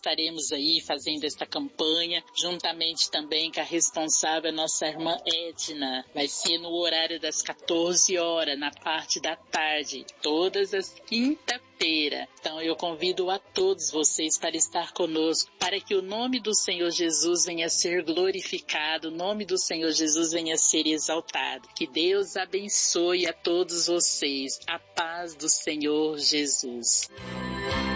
estaremos aí fazendo esta campanha, juntamente também com a responsável, nossa irmã Edna. Vai ser no horário das 14 horas, na parte da tarde, todas as quinta-feira. Então eu convido a todos vocês para estar conosco, para que o nome do Senhor Jesus venha a ser glorificado, o nome do Senhor Jesus venha a ser exaltado. Que Deus abençoe a todos vocês. A paz do Senhor Jesus.